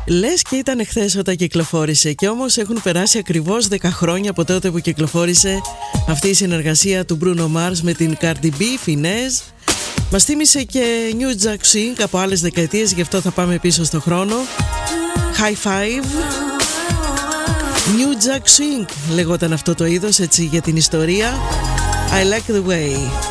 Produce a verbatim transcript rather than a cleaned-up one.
Λες και ήταν χθες όταν κυκλοφόρησε, και όμως έχουν περάσει ακριβώς δέκα χρόνια από τότε που κυκλοφόρησε αυτή η συνεργασία του Bruno Mars με την Cardi B, Finesse. Μας θύμισε και New Jack Swing από άλλες δεκαετίες, γι' αυτό θα πάμε πίσω στο χρόνο. High Five, New Jack Swing λεγόταν αυτό το είδος, έτσι, για την ιστορία. I Like The Way.